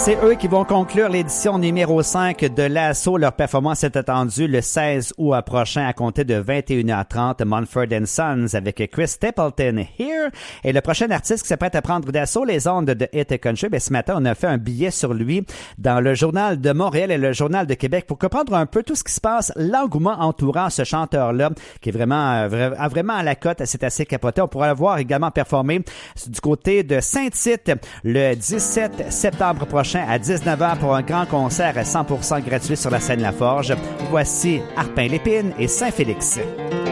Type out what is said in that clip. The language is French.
C'est eux qui vont conclure l'édition numéro 5 de l'Assaut. Leur performance est attendue le 16 août prochain à compter de 21h30. Mumford & Sons avec Chris Stapleton Here. Et le prochain artiste qui s'apprête à prendre d'assaut les ondes de Hit Country, ce matin, on a fait un billet sur lui dans le Journal de Montréal et le Journal de Québec pour comprendre un peu tout ce qui se passe, l'engouement entourant ce chanteur-là qui est vraiment à la cote. C'est assez capoté. On pourra le voir également performer du côté de Saint-Tite le 17 septembre prochain à 19h pour un grand concert à 100% gratuit sur la scène La Forge. Voici Arpin Lépine et Saint-Félix.